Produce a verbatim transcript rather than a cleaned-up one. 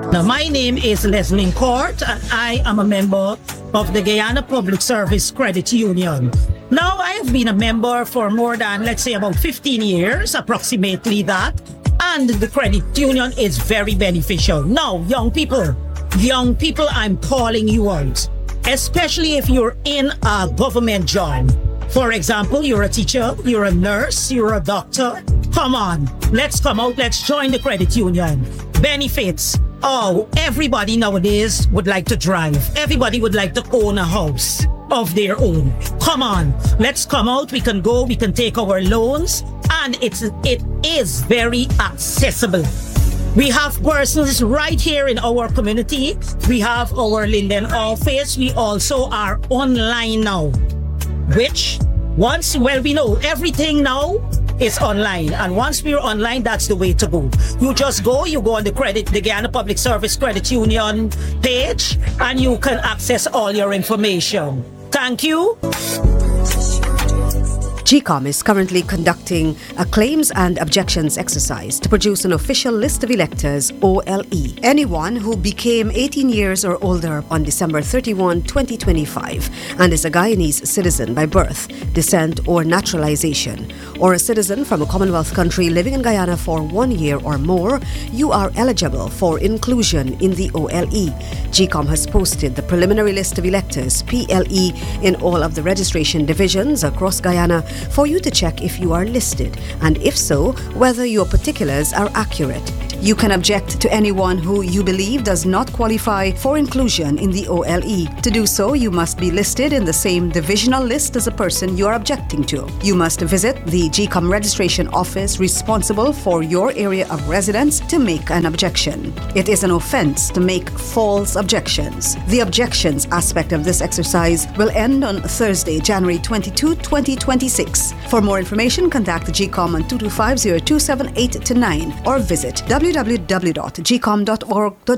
Now, my name is Leslie Court, and I am a member of the Guyana Public Service Credit Union. Now, I have been a member for more than, let's say, about fifteen years, approximately that, and the credit union is very beneficial. Now, young people, young people, I'm calling you out, especially if you're in a government job. For example, you're a teacher, you're a nurse, you're a doctor. Come on, let's come out, let's join the credit union. Benefits. Oh, everybody nowadays would like to drive. Everybody would like to own a house of their own. Come on, let's come out. We can go, we can take our loans, and it's it is very accessible. We have persons right here in our community. We have our Linden office. We also are online now, which once, well, we know everything now is online, and once we're online, that's the way to go. You just go, you go on the credit, the Guyana Public Service Credit Union page, and you can access all your information. Thank you. G COM is currently conducting a claims and objections exercise to produce an official list of electors, O L E. Anyone who became eighteen years or older on December thirty-first, twenty twenty-five and is a Guyanese citizen by birth, descent or naturalization, or a citizen from a Commonwealth country living in Guyana for one year or more, you are eligible for inclusion in the O L E. G COM has posted the preliminary list of electors, P L E, in all of the registration divisions across Guyana for you to check if you are listed, and if so, whether your particulars are accurate. You can object to anyone who you believe does not qualify for inclusion in the O L E. To do so, you must be listed in the same divisional list as the person you are objecting to. You must visit the G COM registration office responsible for your area of residence to make an objection. It is an offense to make false objections. The objections aspect of this exercise will end on Thursday, January twenty-second, twenty twenty-six. For more information, contact the G COM on two two five, zero two seven eight nine or visit w w w dot g com dot org dot